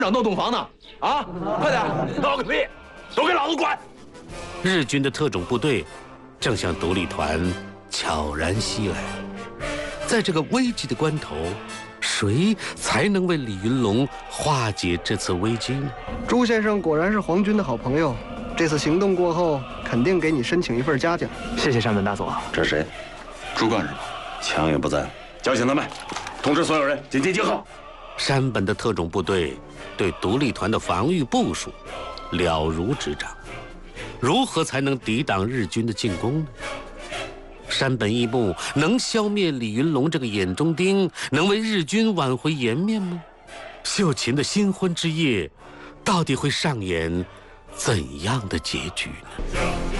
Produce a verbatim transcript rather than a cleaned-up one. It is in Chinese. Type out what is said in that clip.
长闹洞房呢！啊，快点，闹个屁，都给老子滚！ 日军的特种部队正向独立团悄然袭来，在这个危急的关头，谁才能为李云龙化解这次危机呢？ 朱先生果然是皇军的好朋友，这次行动过后，肯定给你申请一份嘉奖。 谢谢山本大佐。 这是谁？ 朱干是吧？ 枪也不在， 叫醒他们，通知所有人紧急集合。 山本的特种部队对独立团的防御部署了如指掌，如何才能抵挡日军的进攻呢？山本义部能消灭李云龙这个眼中钉，能为日军挽回颜面吗？秀琴的新婚之夜，到底会上演怎样的结局呢？